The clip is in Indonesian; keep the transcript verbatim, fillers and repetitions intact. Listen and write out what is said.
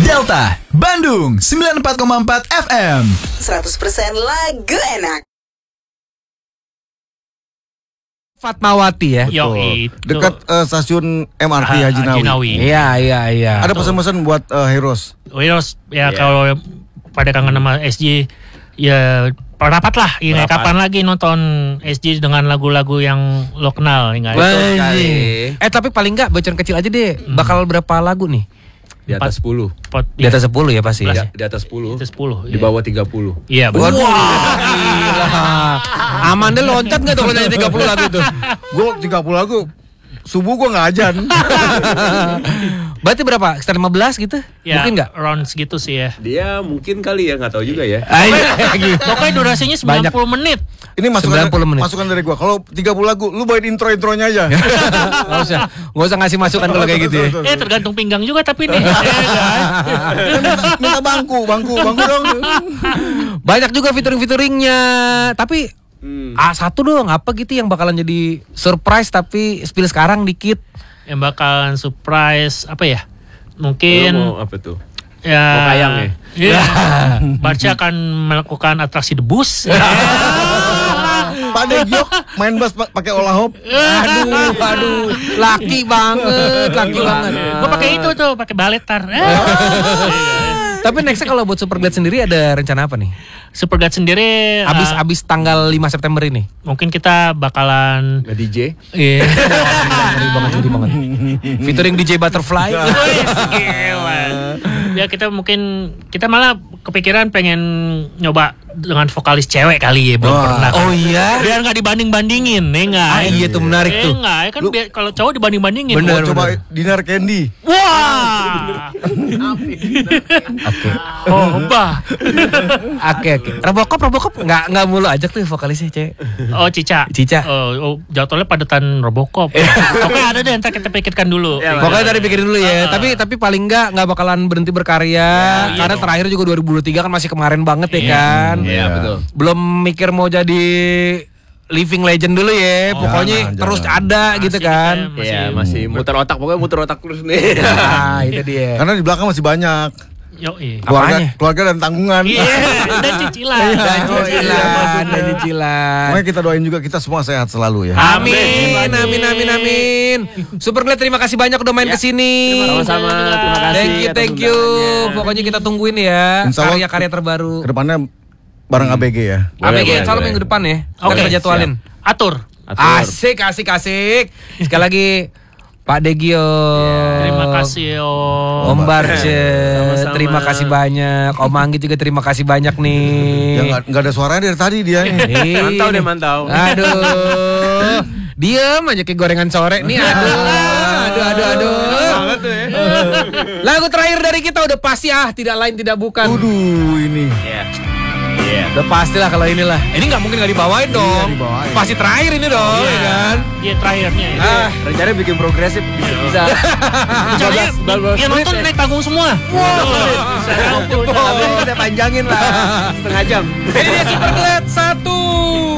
Delta, Bandung, sembilan puluh empat koma empat F M. seratus persen lagu enak. Fatmawati ya. Yo, itu. Dekat uh, stasiun M R T Ah, Haji Nawi. Haji Nawi. Iya, iya, iya. Ada pesan-pesan buat uh, Heroes. Heroes ya Yeah. kalau pada kangen sama S J ya rapat lah. Ini Rapat. kapan lagi nonton S J dengan lagu-lagu yang lo kenal? Ingat? Wajib. Eh tapi paling enggak bocoran kecil aja deh. Bakal berapa lagu nih? Di atas sepuluh. Pot, Di atas sepuluh ya pasti. Di, Ya. di atas sepuluh. Di atas sepuluh, Di iya. bawah tiga puluh. Iya, betul. Wah, gila. Aman deh loncat enggak tuh kalau nyanyi tiga puluh lagu tuh? Gue tiga puluh lagu. Subuh gue gak ajan. Berarti berapa? Sekitar lima belas gitu? Ya, Mungkin enggak? round segitu sih ya. Dia mungkin kali ya, nggak tahu juga ya. Pokoknya durasinya sembilan puluh menit. Ini masukan, sembilan puluh menit. masukan dari gue. Kalau tiga puluh lagu, lu bawain intro-intronya aja. Enggak usah. Enggak usah ngasih masukan kalau kayak gitu ya. Eh tergantung pinggang juga tapi nih. Ya kan? minta, minta bangku, bangku, bangku dong. Banyak juga featuring-featuringnya. Tapi Hmm. A satu dong, apa gitu yang bakalan jadi surprise tapi spill sekarang dikit. Yang bakalan surprise apa ya? Lu Mungkin mau apa tuh? ya. Mau kayang ya? Iya. Barca akan melakukan atraksi debus. Pak Degio main bass pa- pakai olah hop. Aduh, aduh, laki banget, laki banget. Gue pakai itu tuh, pakai baletar. Tapi nextnya kalau buat Superglad sendiri ada rencana apa nih? Superglad sendiri Abis uh, abis tanggal lima September ini. mungkin kita bakalan Nggak D J? iya. Ngeri banget, ngeri banget. Featuring D J Butterfly. Wes, gila. Ya kita mungkin kita malah kepikiran pengen nyoba dengan vokalis cewek kali ya, belum Wah. pernah. Oh iya? Biar nggak dibanding-bandingin, ya enggak? Ah, iya tuh menarik Eh, tuh. enggak, ya kan Lu- biar- kalau cowok dibanding-bandingin. Bener. Mau coba Dinar Candy. Wah. Oke. Oh, bah. Oke, oke. Robocop, Robocop nggak nggak mulu ajak tuh vokalisnya cewek. Oh, Cica. Cica. Oh, oh jadwalnya padetan Robocop. Oke, ada deh, ntar kita pikirkan dulu. Ya, Pokoknya tadi pikirin dulu ya. Tapi tapi paling nggak nggak bakalan berhenti berkarya karena iya terakhir juga dua ribu dua puluh tiga kan masih kemarin banget ya Iya. kan. Iya, betul. Belum mikir mau jadi living legend dulu ya. Pokoknya jangan, terus jangan. ada gitu kan. Masih- Iya, masih muter otak, pokoknya muter otak terus nih. Nah, itu dia. Karena di belakang masih banyak Yoi. keluarga, Apanya? keluarga dan tanggungan. Iya, dan cicilan. Dan cicilan, dan cicilan. Makanya kita doain juga kita semua sehat selalu ya. Amin, amin, amin, amin. Superglad terima kasih banyak udah main kesini. Sama-sama, terima kasih. Thank you, atas thank you. undangannya. Pokoknya kita tungguin ya Insya Allah- karya-karya terbaru. Kedepannya bareng A B G ya. Boleh, A B G boleh, insya Allah boleh. minggu depan ya. Oke, Kita jadwalin. Atur. Atur. Asik, asik, asik. Sekali lagi Pak Degio. Terima kasih Om. Om Barce, Sama-sama. terima kasih banyak. Om Anggi juga terima kasih banyak nih. Ya nggak nggak ada suaranya dari tadi dia. Ih, Mantau deh, mantau. Aduh. Diem aja kayak gorengan sore nih. Aduh. Aduh, aduh, aduh. Banget tuh ya. Lagu terakhir dari kita udah pasti ah, tidak lain tidak bukan. Waduh ini. Iya. Iya. Udah pastilah kalau inilah. Ini nggak mungkin nggak dibawain dong. dibawain. Pasti terakhir ini dong, ya kan? Dia terakhirnya. ya. Ah, Rencananya bikin progresif bisa. Caranya yang nonton naik panggung semua. Tapi kita panjangin lah setengah jam. ini dia Superglad satu.